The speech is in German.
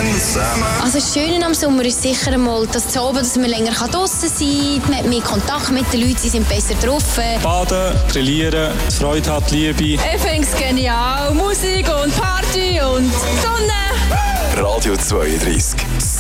Also das Schöne am Sommer ist sicher einmal, dass man länger draussen sein kann, man hat mehr Kontakt mit den Leuten, sie sind besser drauf. Baden, grillieren, Freude hat, Liebe. Ich finde es genial, Musik und Party und Sonne. Radio 32.